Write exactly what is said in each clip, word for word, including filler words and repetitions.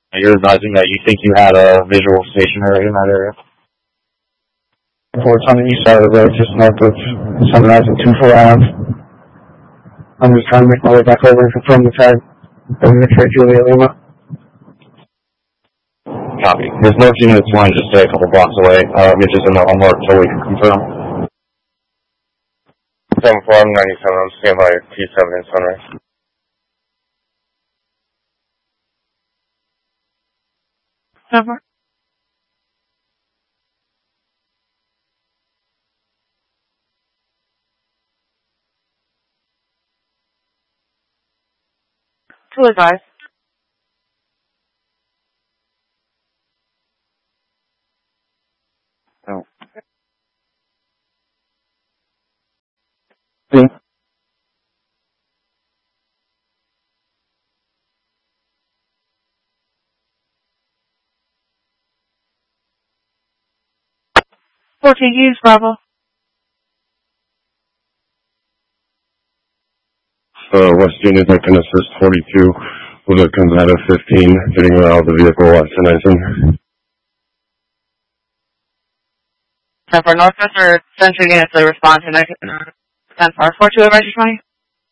You're advising that you think you had a visual stationary in that area. Reports on the east side of the road, just north of Sunrise and two four Ave. I'm just trying to make my way back over and confirm the tag. X-ray Julia Lima. Copy. There's no units line just stay a couple blocks away. Uh, Mitch is in the homework until we can confirm. seven four, I'm ninety-seven. I'm standing by T seven in Sunrise. Cover. To advise. Oh. See? fourteen use Bravo. Uh, West Unit, I can assist forty-two. Will it come out of fifteen, getting around the vehicle at Tennyson? ten four Northwest or Central units to respond to ten four four two advisory twenty.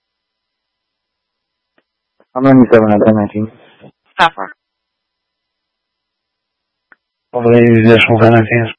I'm ninety-seven at ten nineteen. ten four. Over the additional ten nineteen.